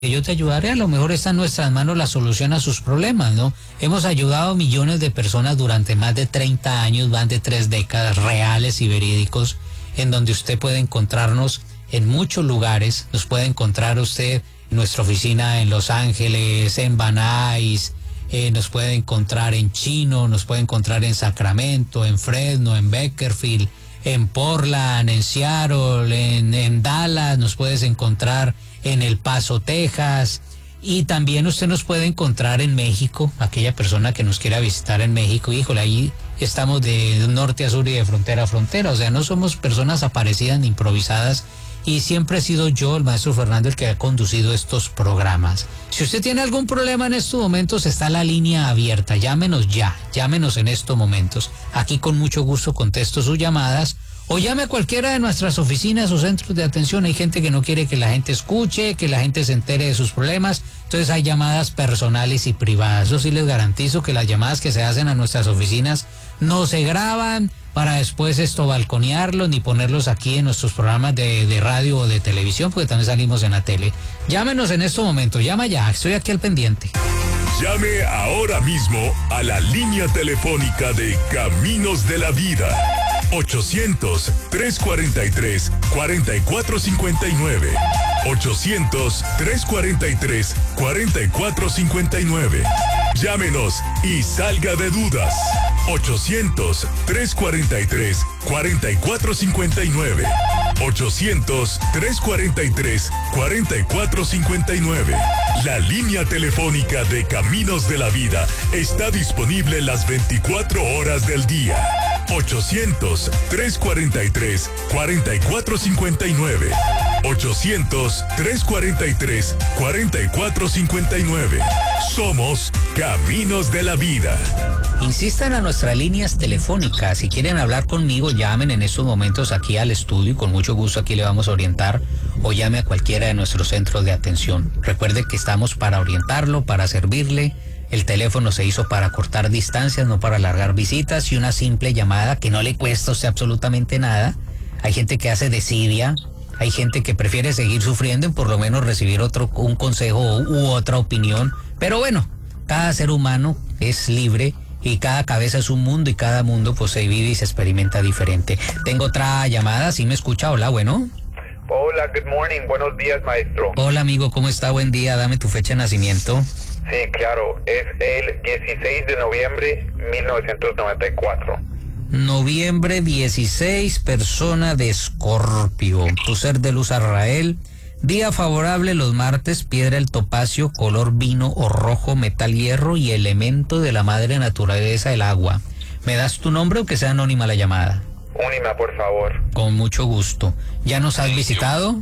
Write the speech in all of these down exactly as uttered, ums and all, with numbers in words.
yo te ayudaré, a lo mejor está en nuestras manos la solución a sus problemas, ¿no? Hemos ayudado a millones de personas durante más de treinta años, más de tres décadas, reales y verídicos, en donde usted puede encontrarnos en muchos lugares. Nos puede encontrar usted en nuestra oficina en Los Ángeles, en Van Nuys, eh, nos puede encontrar en Chino, nos puede encontrar en Sacramento, en Fresno, en Bakersfield, en Portland, en Seattle, en, en Dallas, nos puedes encontrar en El Paso, Texas, y también usted nos puede encontrar en México, aquella persona que nos quiera visitar en México. Híjole, ahí estamos de norte a sur y de frontera a frontera, o sea, no somos personas aparecidas ni improvisadas, y siempre he sido yo, el maestro Fernando, el que ha conducido estos programas. Si usted tiene algún problema en estos momentos, está la línea abierta, llámenos ya, llámenos en estos momentos. Aquí con mucho gusto contesto sus llamadas, o llame a cualquiera de nuestras oficinas o centros de atención. Hay gente que no quiere que la gente escuche, que la gente se entere de sus problemas, entonces hay llamadas personales y privadas. Eso sí les garantizo que las llamadas que se hacen a nuestras oficinas no se graban para después esto balconearlos ni ponerlos aquí en nuestros programas de, de radio o de televisión, porque también salimos en la tele. Llámenos en estos momentos, llama ya, estoy aquí al pendiente. Llame ahora mismo a la línea telefónica de Caminos de la Vida. ochocientos, tres cuarenta y tres, cuarenta y cuatro cincuenta y nueve. ochocientos, tres cuarenta y tres, cuarenta y cuatro cincuenta y nueve. Llámenos y salga de dudas. ochocientos, tres cuarenta y tres, cuarenta y cuatro cincuenta y nueve. ochocientos, tres cuarenta y tres, cuarenta y cuatro cincuenta y nueve. La línea telefónica de Caminos de la Vida está disponible las veinticuatro horas del día. ochocientos, tres cuarenta y tres, cuarenta y cuatro cincuenta y nueve. ochocientos, tres cuarenta y tres, cuarenta y cuatro cincuenta y nueve. Somos Caminos de la Vida. Insistan a nuestras líneas telefónicas. Si quieren hablar conmigo, llamen en estos momentos aquí al estudio y con mucho gusto aquí le vamos a orientar, o llame a cualquiera de nuestros centros de atención. Recuerde que estamos para orientarlo, para servirle. El teléfono se hizo para cortar distancias, no para alargar visitas, y una simple llamada que no le cuesta a usted absolutamente nada. Hay gente que hace desidia, hay gente que prefiere seguir sufriendo y por lo menos recibir otro un consejo u otra opinión. Pero bueno, cada ser humano es libre y cada cabeza es un mundo, y cada mundo pues se vive y se experimenta diferente. Tengo otra llamada, ¿sí me escucha? Hola, bueno. Hola, good morning, buenos días, maestro. Hola, amigo, ¿cómo está? Buen día, dame tu fecha de nacimiento. Sí, claro, es el dieciséis de noviembre de mil novecientos noventa y cuatro. Noviembre dieciséis, persona de Escorpio. Tu ser de luz, Arrael. Día favorable los martes, piedra el topacio, color vino o rojo, metal hierro y elemento de la madre naturaleza, el agua. ¿Me das tu nombre o que sea anónima la llamada? Únima, por favor. Con mucho gusto. ¿Ya nos has visitado?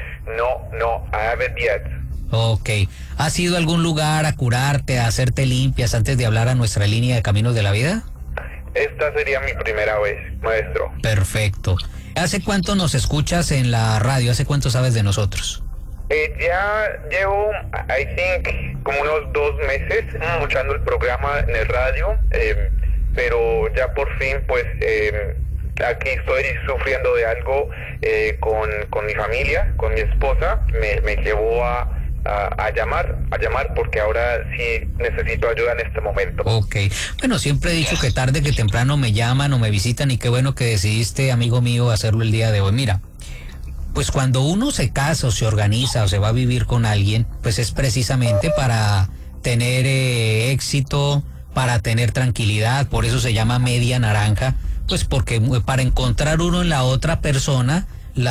No, no, I haven't yet. Ok. ¿Has ido a algún lugar a curarte, a hacerte limpias antes de hablar a nuestra línea de Caminos de la Vida? Esta sería mi primera vez, maestro. Perfecto. ¿Hace cuánto nos escuchas en la radio? ¿Hace cuánto sabes de nosotros? Eh, ya llevo, I think, como unos dos meses escuchando el programa en el radio, eh, pero ya por fin, pues, eh, aquí estoy sufriendo de algo eh, con, con mi familia, con mi esposa. Me, me llevó a, a, a llamar, a llamar porque ahora sí necesito ayuda en este momento. Ok. Bueno, siempre he dicho que tarde que temprano me llaman o me visitan, y qué bueno que decidiste, amigo mío, hacerlo el día de hoy. Mira, pues cuando uno se casa o se organiza o se va a vivir con alguien, pues es precisamente para tener eh, éxito, para tener tranquilidad. Por eso se llama media naranja, pues porque para encontrar uno en la otra persona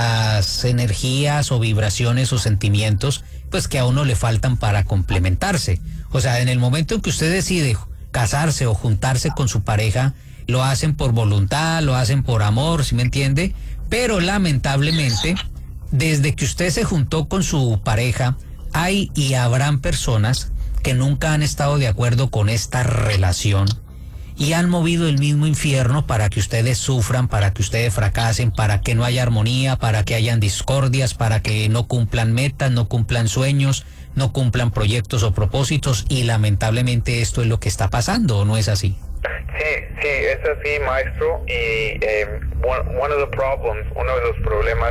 las energías o vibraciones o sentimientos pues que a uno le faltan para complementarse. O sea, en el momento en que usted decide casarse o juntarse con su pareja, lo hacen por voluntad, lo hacen por amor, ¿sí me entiende? Pero lamentablemente, desde que usted se juntó con su pareja, hay y habrán personas que nunca han estado de acuerdo con esta relación y han movido el mismo infierno para que ustedes sufran, para que ustedes fracasen, para que no haya armonía, para que hayan discordias, para que no cumplan metas, no cumplan sueños, no cumplan proyectos o propósitos, y lamentablemente esto es lo que está pasando, ¿o no es así? Sí, sí, es así, maestro, y eh, one, one of the problems, uno de los problemas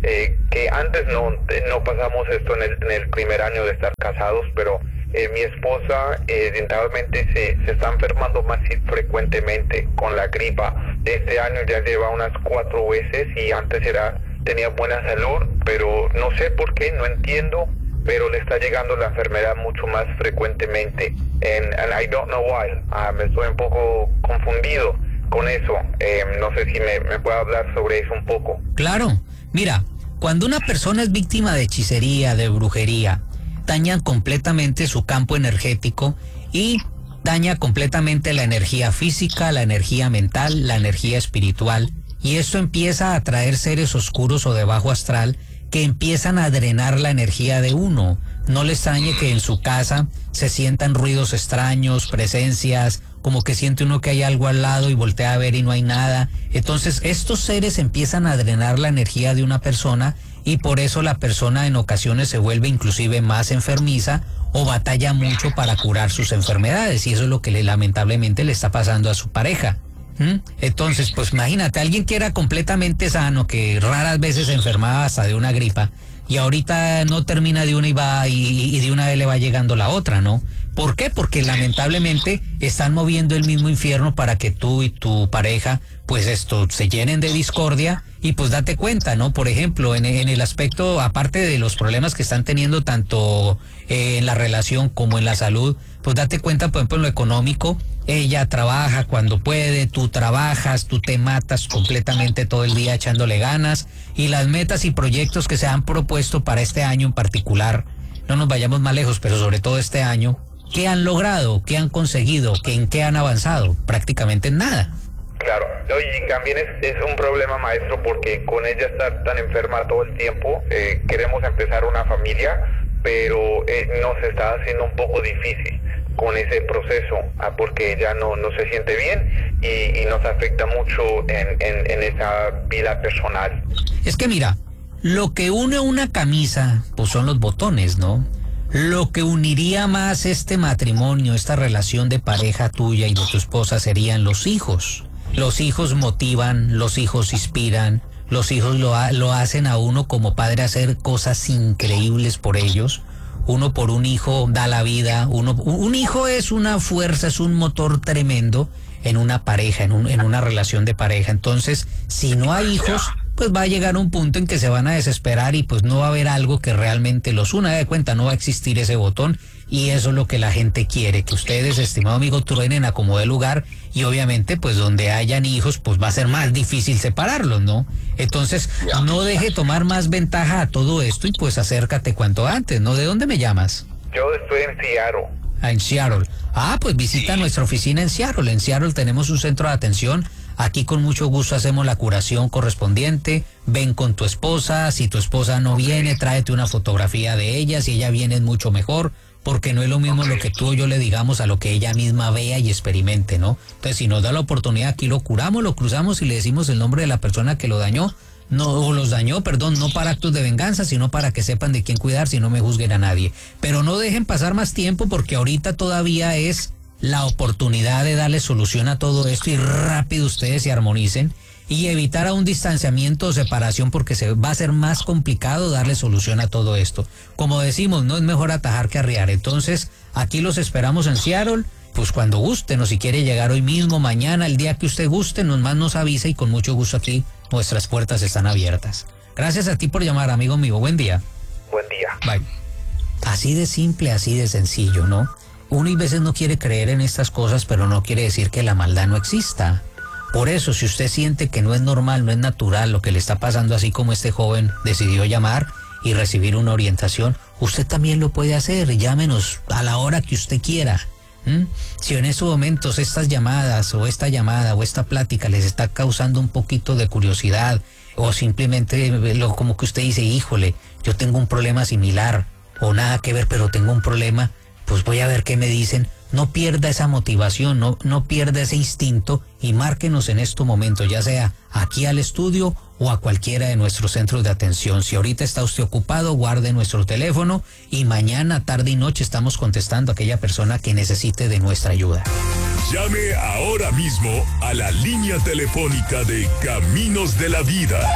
eh, que antes no, no pasamos esto en el, en el primer año de estar casados, pero eh, mi esposa eh, eventualmente se, se está enfermando más frecuentemente con la gripa. Este año ya lleva unas cuatro veces y antes era tenía buena salud, pero no sé por qué, no entiendo, pero le está llegando la enfermedad mucho más frecuentemente. And, and I don't know why. Uh, me estoy un poco confundido con eso. Eh, no sé si me, me puede hablar sobre eso un poco. Claro. Mira, cuando una persona es víctima de hechicería, de brujería, dañan completamente su campo energético y daña completamente la energía física, la energía mental, la energía espiritual. Y esto empieza a atraer seres oscuros o de bajo astral que empiezan a drenar la energía de uno. No le extrañe que en su casa se sientan ruidos extraños, presencias, como que siente uno que hay algo al lado y voltea a ver y no hay nada. Entonces estos seres empiezan a drenar la energía de una persona y por eso la persona en ocasiones se vuelve inclusive más enfermiza o batalla mucho para curar sus enfermedades, y eso es lo que le, lamentablemente le está pasando a su pareja. ¿Mm? Entonces, pues imagínate, alguien que era completamente sano, que raras veces se enfermaba hasta de una gripa, y ahorita no termina de una y va y, y de una vez le va llegando la otra, ¿no? ¿Por qué? Porque lamentablemente están moviendo el mismo infierno para que tú y tu pareja, pues esto, se llenen de discordia. Y pues date cuenta, ¿no? Por ejemplo, en, en el aspecto, aparte de los problemas que están teniendo tanto eh, en la relación como en la salud, pues date cuenta, por ejemplo, en lo económico, ella trabaja cuando puede, tú trabajas, tú te matas completamente todo el día echándole ganas, y las metas y proyectos que se han propuesto para este año en particular, no nos vayamos más lejos, pero sobre todo este año, ¿qué han logrado? ¿Qué han conseguido? ¿Qué, ¿En qué han avanzado? Prácticamente en nada. Claro, y también es, es un problema, maestro, porque con ella estar tan enferma todo el tiempo, eh, queremos empezar una familia, pero eh, nos está haciendo un poco difícil con ese proceso, ah, porque ella no, no se siente bien y, y nos afecta mucho en, en, en esa vida personal. Es que mira, lo que une una camisa, pues son los botones, ¿no? Lo que uniría más este matrimonio, esta relación de pareja tuya y de tu esposa serían los hijos. Los hijos motivan, los hijos inspiran, los hijos lo, ha, lo hacen a uno como padre hacer cosas increíbles por ellos. Uno por un hijo da la vida, uno, un hijo es una fuerza, es un motor tremendo en una pareja, en, un, en una relación de pareja. Entonces, si no hay hijos, pues va a llegar un punto en que se van a desesperar y pues no va a haber algo que realmente los una. De cuenta, no va a existir ese botón, y eso es lo que la gente quiere, que ustedes, estimado amigo, truenen a como de lugar, y obviamente pues donde hayan hijos pues va a ser más difícil separarlos, ¿no? Entonces no deje tomar más ventaja a todo esto y pues acércate cuanto antes, ¿no? ¿De dónde me llamas? Yo estoy en Seattle. Ah, en Seattle. Ah, pues visita sí. nuestra oficina en Seattle. En Seattle tenemos un centro de atención. Aquí con mucho gusto hacemos la curación correspondiente. Ven con tu esposa. Si tu esposa no viene, tráete una fotografía de ella. Si ella viene es mucho mejor, porque no es lo mismo lo que tú o yo le digamos a lo que ella misma vea y experimente, ¿no? Entonces, si nos da la oportunidad, aquí lo curamos, lo cruzamos y le decimos el nombre de la persona que lo dañó. No, o los dañó, perdón, no para actos de venganza, sino para que sepan de quién cuidar, si no me juzguen a nadie. Pero no dejen pasar más tiempo, porque ahorita todavía es la oportunidad de darle solución a todo esto y rápido ustedes se armonicen y evitar a un distanciamiento o separación, porque se va a ser más complicado darle solución a todo esto. Como decimos, no es mejor atajar que arriar. Entonces, aquí los esperamos en Seattle. Pues cuando gusten, o si quiere llegar hoy mismo, mañana, el día que usted guste, nomás nos avisa y con mucho gusto aquí nuestras puertas están abiertas. Gracias a ti por llamar, amigo mío. Buen día. Buen día. Bye. Así de simple, así de sencillo, ¿no? Uno y veces no quiere creer en estas cosas, pero no quiere decir que la maldad no exista. Por eso, si usted siente que no es normal, no es natural lo que le está pasando, así como este joven decidió llamar y recibir una orientación, usted también lo puede hacer. Llámenos a la hora que usted quiera. ¿Mm? Si en estos momentos estas llamadas o esta llamada o esta plática les está causando un poquito de curiosidad, o simplemente lo, como que usted dice, híjole, yo tengo un problema similar, o nada que ver, pero tengo un problema, pues voy a ver qué me dicen. No pierda esa motivación, no, no pierda ese instinto y márquenos en estos momentos, ya sea aquí al estudio o a cualquiera de nuestros centros de atención. Si ahorita está usted ocupado, guarde nuestro teléfono y mañana, tarde y noche estamos contestando a aquella persona que necesite de nuestra ayuda. Llame ahora mismo a la línea telefónica de Caminos de la Vida.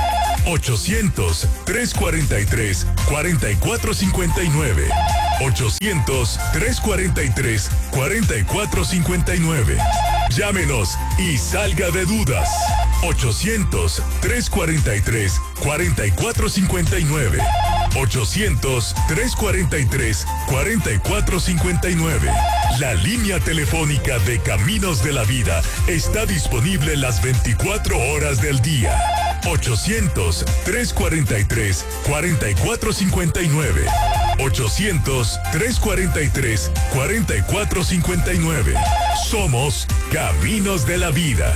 ochocientos, tres cuarenta y tres, cuarenta y cuatro cincuenta y nueve. ochocientos, tres cuarenta y tres, cuarenta y cuatro cincuenta y nueve. Llámenos y salga de dudas. ochocientos, tres cuarenta y tres, cuarenta y cuatro cincuenta y nueve. ochocientos, tres cuarenta y tres, cuarenta y cuatro cincuenta y nueve. La línea telefónica de Caminos de la Vida está disponible las veinticuatro horas del día. ochocientos, tres cuarenta y tres, cuarenta y cuatro cincuenta y nueve. ochocientos, tres cuarenta y tres, cuarenta y cuatro cincuenta y nueve. Somos Caminos de la Vida.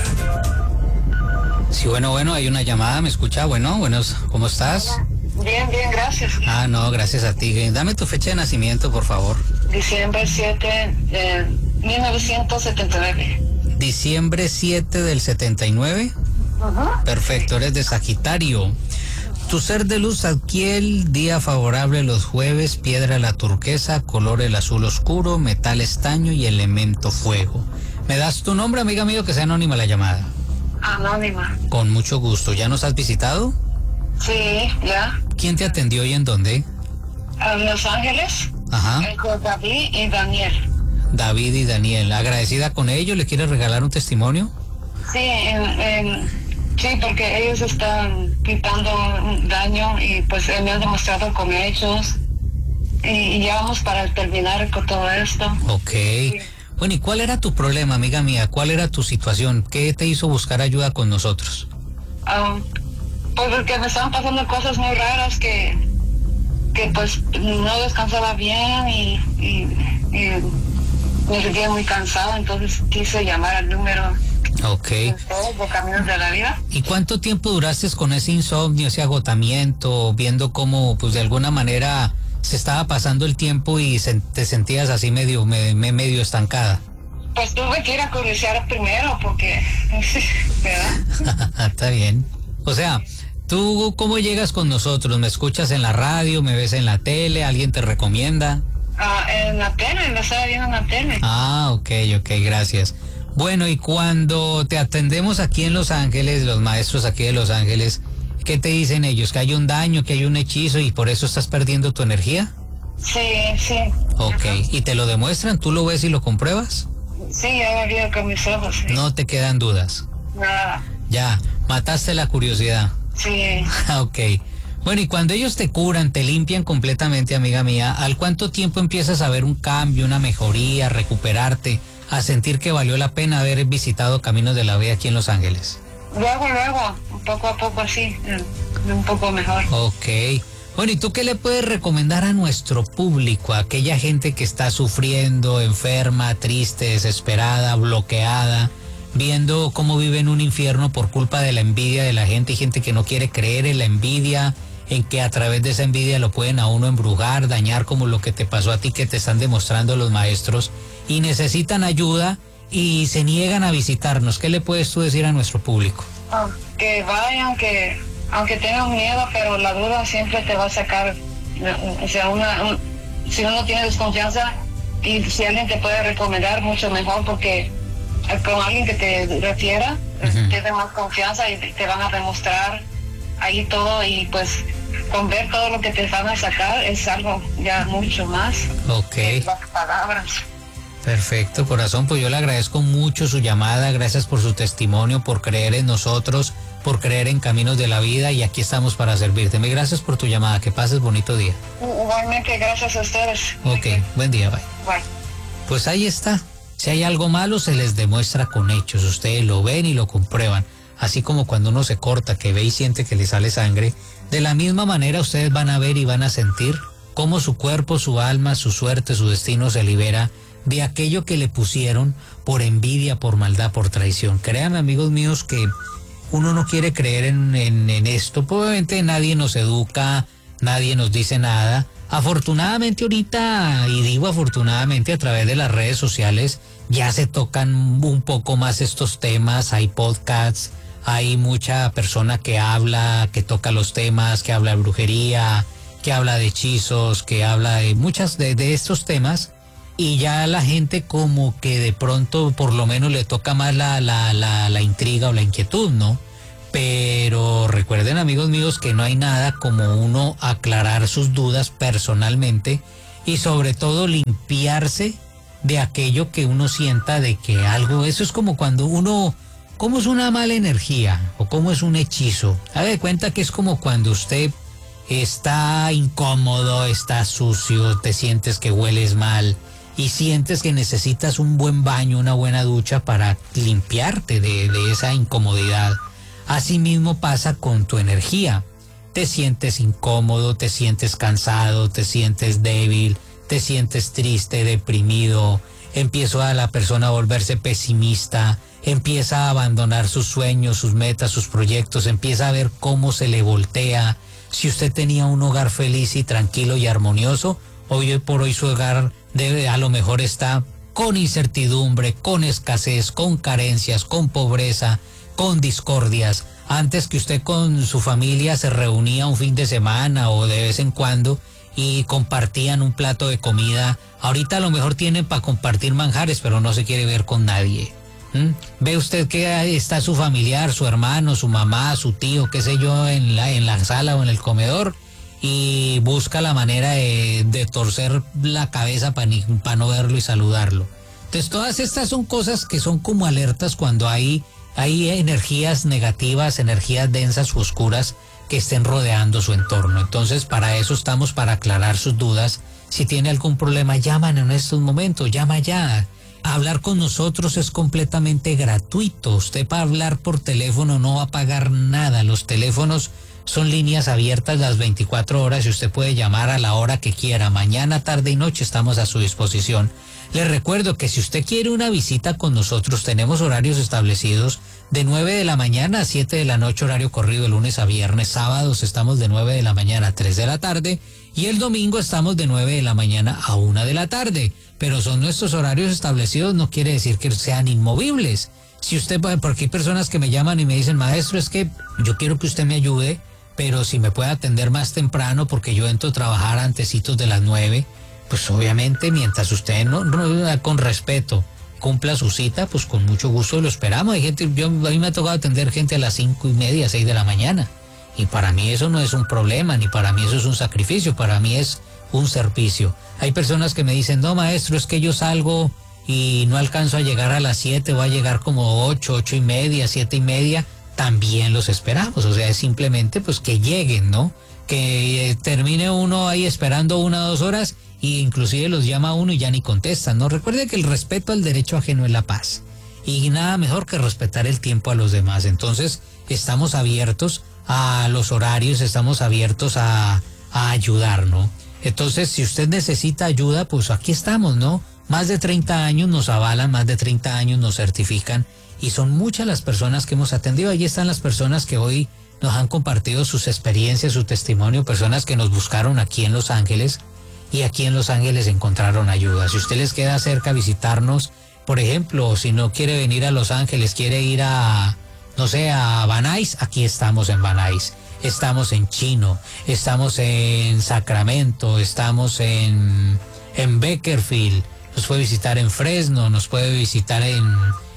Sí, bueno, bueno, hay una llamada, ¿me escucha? Bueno, buenos, ¿cómo estás? Bien, bien, gracias. Ah, no, gracias a ti. Dame tu fecha de nacimiento, por favor. Diciembre siete de mil novecientos setenta y nueve. Diciembre siete del setenta y nueve. Ajá. Perfecto, eres de Sagitario. Tu ser de luz adquiel, día favorable los jueves, piedra la turquesa, color el azul oscuro, metal estaño y elemento fuego. ¿Me das tu nombre, amiga mío, que sea anónima la llamada? Anónima. Con mucho gusto. ¿Ya nos has visitado? Sí, ya. ¿Quién te atendió y en dónde? En Los Ángeles. Ajá. eh, Con David y Daniel. David y Daniel. ¿Agradecida con ellos? ¿Le quieres regalar un testimonio? Sí, en, en, sí, porque ellos están quitando un daño y pues me han demostrado con hechos. Y, y ya vamos para terminar con todo esto. Ok. Bueno, ¿y cuál era tu problema, amiga mía? ¿Cuál era tu situación? ¿Qué te hizo buscar ayuda con nosotros? Um, pues porque me estaban pasando cosas muy raras que, que pues no descansaba bien y, y, y me sentía muy cansado, entonces quise llamar al número Ok. de Caminos de la Vida. ¿Y cuánto tiempo duraste con ese insomnio, ese agotamiento, viendo cómo, pues de alguna manera se estaba pasando el tiempo y se, te sentías así medio, me, me, medio estancada? Pues tuve que ir a curiosear primero porque, ¿verdad? Está bien. O sea, ¿tú cómo llegas con nosotros? ¿Me escuchas en la radio? ¿Me ves en la tele? ¿Alguien te recomienda? Ah, en la tele, me estaba viendo en la tele. Ah, ok, ok, gracias. Bueno, y cuando te atendemos aquí en Los Ángeles, los maestros aquí de Los Ángeles, ¿qué te dicen ellos? ¿Que hay un daño, que hay un hechizo y por eso estás perdiendo tu energía? Sí, sí. Ok, ¿y te lo demuestran? ¿Tú lo ves y lo compruebas? Sí, ya lo vi con mis ojos. Sí. No te quedan dudas. Nada. Ya, mataste la curiosidad. Sí. Ok. Bueno, y cuando ellos te curan, te limpian completamente, amiga mía, ¿al cuánto tiempo empiezas a ver un cambio, una mejoría, a recuperarte, a sentir que valió la pena haber visitado Caminos de la Vida aquí en Los Ángeles? Luego, luego, poco a poco así, un poco mejor. Ok. Bueno, ¿y tú qué le puedes recomendar a nuestro público, a aquella gente que está sufriendo, enferma, triste, desesperada, bloqueada, viendo cómo vive en un infierno por culpa de la envidia de la gente? Hay gente que no quiere creer en la envidia, en que a través de esa envidia lo pueden a uno embrujar, dañar, como lo que te pasó a ti, que te están demostrando los maestros, y necesitan ayuda y se niegan a visitarnos. ¿Qué le puedes tú decir a nuestro público? Oh, que vayan, que aunque tengan miedo, pero la duda siempre te va a sacar. O sea, una, un, si uno tiene desconfianza y si alguien te puede recomendar, mucho mejor, porque con alguien que te refiera, uh-huh, te dé más confianza y te van a demostrar ahí todo, y pues con ver todo lo que te van a sacar es algo ya mucho más. Ok. Que las palabras. Perfecto, corazón, pues yo le agradezco mucho su llamada, gracias por su testimonio, por creer en nosotros, por creer en Caminos de la Vida, y aquí estamos para servirte. Gracias por tu llamada, que pases bonito día. Igualmente, gracias a ustedes. Ok, buen día, bye. Bye. Pues ahí está, si hay algo malo se les demuestra con hechos, ustedes lo ven y lo comprueban, así como cuando uno se corta, que ve y siente que le sale sangre, de la misma manera ustedes van a ver y van a sentir cómo su cuerpo, su alma, su suerte, su destino se libera de aquello que le pusieron por envidia, por maldad, por traición. Créanme, amigos míos, que uno no quiere creer en, en, en esto. Probablemente nadie nos educa, nadie nos dice nada. Afortunadamente ahorita, y digo afortunadamente, a través de las redes sociales ya se tocan un poco más estos temas. Hay podcasts, hay mucha persona que habla, que toca los temas, que habla de brujería, que habla de hechizos, que habla de muchas de, de estos temas. Y ya la gente como que de pronto por lo menos le toca más la, la, la, la intriga o la inquietud, ¿no? Pero recuerden, amigos míos, que no hay nada como uno aclarar sus dudas personalmente y sobre todo limpiarse de aquello que uno sienta de que algo, eso es como cuando uno, ¿cómo es una mala energía? O cómo es un hechizo. Haga de cuenta que es como cuando usted está incómodo, está sucio, te sientes que hueles mal y sientes que necesitas un buen baño, una buena ducha para limpiarte de, de esa incomodidad. Asimismo pasa con tu energía. Te sientes incómodo, te sientes cansado, te sientes débil, te sientes triste, deprimido, empieza a la persona a volverse pesimista, empieza a abandonar sus sueños, sus metas, sus proyectos, empieza a ver cómo se le voltea. Si usted tenía un hogar feliz y tranquilo y armonioso, hoy por hoy su hogar debe, a lo mejor está con incertidumbre, con escasez, con carencias, con pobreza, con discordias. Antes que usted con su familia se reunía un fin de semana o de vez en cuando y compartían un plato de comida, ahorita a lo mejor tienen para compartir manjares, pero no se quiere ver con nadie. ¿Mm? Ve usted que está su familiar, su hermano, su mamá, su tío, qué sé yo, en la, en la sala o en el comedor y busca la manera de, de torcer la cabeza para pa no verlo y saludarlo. Entonces todas estas son cosas que son como alertas cuando hay Hay energías negativas, energías densas u oscuras que estén rodeando su entorno. Entonces, para eso estamos, para aclarar sus dudas. Si tiene algún problema, llaman en estos momentos, llama ya. Hablar con nosotros es completamente gratuito. Usted para hablar por teléfono no va a pagar nada. Los teléfonos son líneas abiertas las veinticuatro horas y usted puede llamar a la hora que quiera. Mañana, tarde y noche estamos a su disposición. Les recuerdo que si usted quiere una visita con nosotros, tenemos horarios establecidos de nueve de la mañana a siete de la noche, horario corrido de lunes a viernes. Sábados estamos de nueve de la mañana a tres de la tarde y el domingo estamos de nueve de la mañana a una de la tarde. Pero son nuestros horarios establecidos, no quiere decir que sean inmovibles. Si usted, porque hay personas que me llaman y me dicen, maestro, es que yo quiero que usted me ayude, pero si me puede atender más temprano porque yo entro a trabajar antecitos de las nueve. Pues obviamente mientras usted no, no con respeto cumpla su cita, pues con mucho gusto lo esperamos. Hay gente, yo, a mí me ha tocado atender gente a las cinco y media, seis de la mañana. Y para mí eso no es un problema, ni para mí eso es un sacrificio, para mí es un servicio. Hay personas que me dicen, no maestro, es que yo salgo y no alcanzo a llegar a las siete, voy a llegar como ocho, ocho y media, siete y media. También los esperamos, o sea, es simplemente pues que lleguen, ¿no? Que eh, termine uno ahí esperando una o dos horas y inclusive los llama a uno y ya ni contestan, ¿no? Recuerde que el respeto al derecho ajeno es la paz y nada mejor que respetar el tiempo a los demás. Entonces estamos abiertos a los horarios, estamos abiertos a, a ayudar, ¿no? Entonces si usted necesita ayuda, pues aquí estamos, ¿no? Más de treinta años nos avalan, más de treinta años nos certifican y son muchas las personas que hemos atendido. Allí están las personas que hoy nos han compartido sus experiencias, su testimonio, personas que nos buscaron aquí en Los Ángeles y aquí en Los Ángeles encontraron ayuda. Si usted les queda cerca visitarnos, por ejemplo, si no quiere venir a Los Ángeles, quiere ir a, no sé, a Van Nuys, aquí estamos en Van Nuys. Estamos en Chino, estamos en Sacramento, estamos en, en Bakersfield, nos puede visitar en Fresno, nos puede visitar en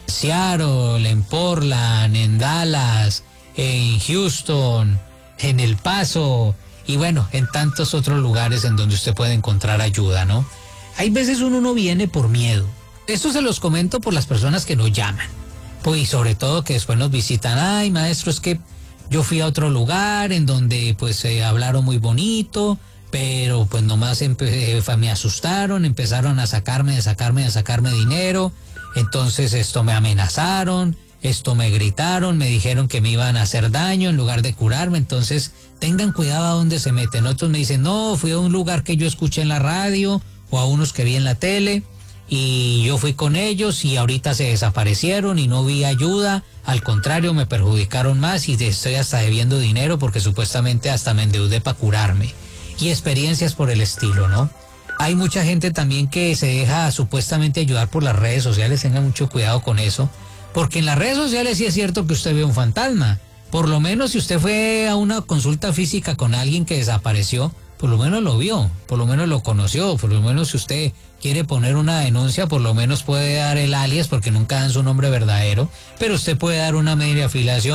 Seattle, en Portland, en Dallas, en Houston, en El Paso y bueno, en tantos otros lugares en donde usted puede encontrar ayuda, ¿no? Hay veces uno no viene por miedo. Esto se los comento por las personas que nos llaman. Pues y sobre todo que después nos visitan, ay maestro, es que yo fui a otro lugar en donde pues eh, hablaron muy bonito, pero pues nomás empe- me asustaron, empezaron a sacarme, a sacarme, a sacarme dinero, entonces esto me amenazaron, esto me gritaron, me dijeron que me iban a hacer daño en lugar de curarme. Entonces tengan cuidado a dónde se meten. Otros me dicen, no, fui a un lugar que yo escuché en la radio o a unos que vi en la tele y yo fui con ellos y ahorita se desaparecieron y no vi ayuda, al contrario me perjudicaron más y estoy hasta debiendo dinero porque supuestamente hasta me endeudé para curarme y experiencias por el estilo, ¿no? Hay mucha gente también que se deja supuestamente ayudar por las redes sociales, tengan mucho cuidado con eso, porque en las redes sociales sí es cierto que usted ve un fantasma. Por lo menos si usted fue a una consulta física con alguien que desapareció, por lo menos lo vio, por lo menos lo conoció, por lo menos si usted quiere poner una denuncia, por lo menos puede dar el alias porque nunca dan su nombre verdadero, pero usted puede dar una media afiliación.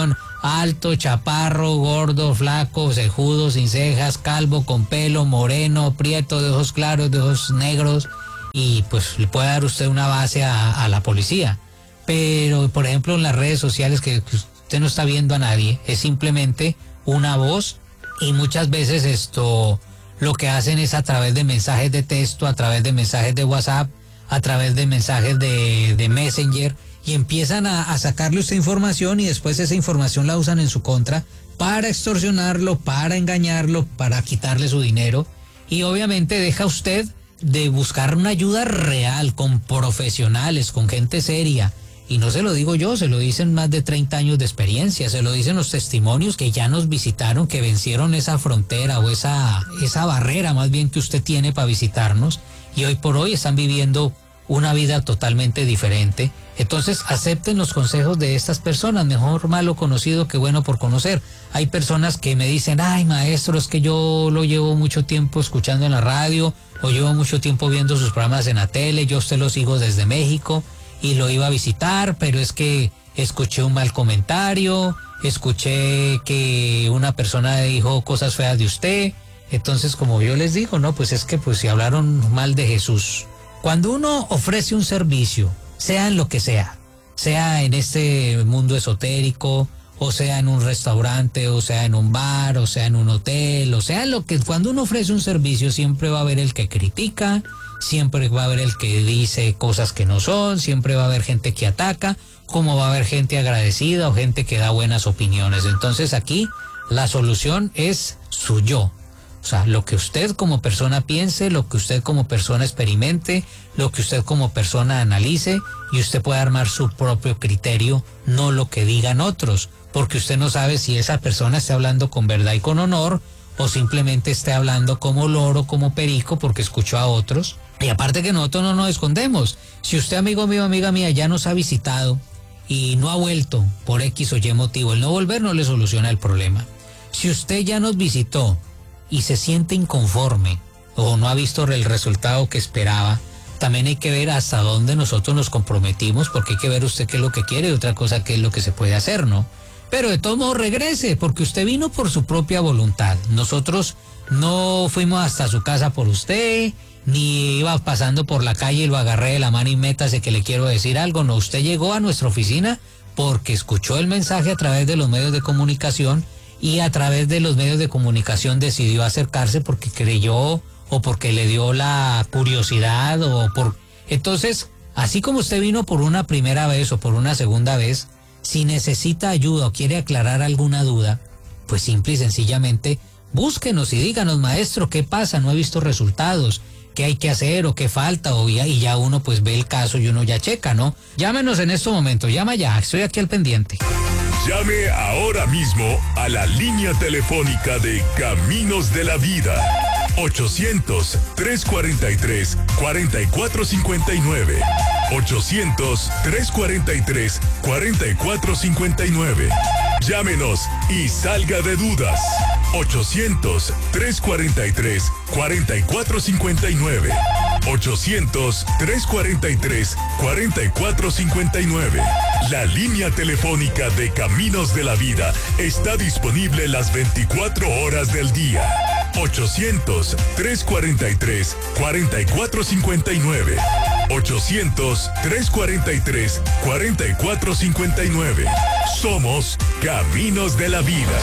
alto, chaparro, gordo, flaco, cejudo, sin cejas, calvo, con pelo, moreno, prieto, de ojos claros, de ojos negros, y pues le puede dar usted una base a, a la policía. Pero, por ejemplo, en las redes sociales, que usted no está viendo a nadie, es simplemente una voz, y muchas veces esto lo que hacen es a través de mensajes de texto, a través de mensajes de WhatsApp, a través de mensajes de, de Messenger, y empiezan a, a sacarle usted información, y después esa información la usan en su contra para extorsionarlo, para engañarlo, para quitarle su dinero, y obviamente deja usted de buscar una ayuda real, con profesionales, con gente seria. Y no se lo digo yo, se lo dicen más de treinta años de experiencia, se lo dicen los testimonios que ya nos visitaron, que vencieron esa frontera o esa, esa barrera más bien que usted tiene para visitarnos, y hoy por hoy están viviendo una vida totalmente diferente. Entonces acepten los consejos de estas personas, mejor malo conocido que bueno por conocer. Hay personas que me dicen, ay maestro, es que yo lo llevo mucho tiempo escuchando en la radio, o llevo mucho tiempo viendo sus programas en la tele, yo usted lo sigo desde México y lo iba a visitar, pero es que escuché un mal comentario, escuché que una persona dijo cosas feas de usted. Entonces, como yo les digo, no, pues es que pues si hablaron mal de Jesús. Cuando uno ofrece un servicio, sea en lo que sea, sea en este mundo esotérico, o sea en un restaurante, o sea en un bar, o sea en un hotel, o sea lo que, cuando uno ofrece un servicio siempre va a haber el que critica, siempre va a haber el que dice cosas que no son, siempre va a haber gente que ataca, como va a haber gente agradecida o gente que da buenas opiniones. Entonces aquí la solución es su yo. O sea, lo que usted como persona piense, lo que usted como persona experimente, lo que usted como persona analice, y usted puede armar su propio criterio, no lo que digan otros, porque usted no sabe si esa persona está hablando con verdad y con honor, o simplemente esté hablando como loro, como perico, porque escuchó a otros. Y aparte que nosotros no nos escondemos. Si usted, amigo mío, amiga mía, ya nos ha visitado y no ha vuelto por X o Y motivo, el no volver no le soluciona el problema. Si usted ya nos visitó y se siente inconforme o no ha visto el resultado que esperaba, también hay que ver hasta dónde nosotros nos comprometimos, porque hay que ver usted qué es lo que quiere y otra cosa qué es lo que se puede hacer, ¿no? Pero de todos modos regrese, porque usted vino por su propia voluntad. Nosotros no fuimos hasta su casa por usted, ni iba pasando por la calle y lo agarré de la mano y métase que le quiero decir algo. No, usted llegó a nuestra oficina porque escuchó el mensaje a través de los medios de comunicación, y a través de los medios de comunicación decidió acercarse porque creyó o porque le dio la curiosidad o por... Entonces, así como usted vino por una primera vez o por una segunda vez, si necesita ayuda o quiere aclarar alguna duda, pues simple y sencillamente búsquenos y díganos, maestro, ¿qué pasa? No he visto resultados, ¿qué hay que hacer o qué falta? O ya, y ya uno pues ve el caso y uno ya checa, ¿no? Llámenos en estos momentos, llama ya, estoy aquí al pendiente. Llame ahora mismo a la línea telefónica de Caminos de la Vida. ochocientos, trescientos cuarenta y tres, cuarenta y cuatro cincuenta y nueve. ochocientos, trescientos cuarenta y tres, cuarenta y cuatro cincuenta y nueve. Llámenos y salga de dudas. ochocientos, trescientos cuarenta y tres, cuarenta y cuatro cincuenta y nueve. ochocientos, trescientos cuarenta y tres, cuarenta y cuatro cincuenta y nueve. La línea telefónica de Caminos de la Vida está disponible las veinticuatro horas del día. ochocientos, trescientos cuarenta y tres, cuarenta y cuatro cincuenta y nueve. ochocientos, trescientos cuarenta y tres, cuarenta y cuatro cincuenta y nueve. Somos Caminos de la Vida.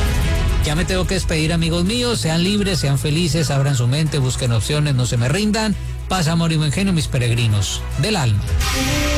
Ya me tengo que despedir, amigos míos. Sean libres, sean felices, abran su mente, busquen opciones, no se me rindan. Paz, amor y buen genio, mis peregrinos del alma.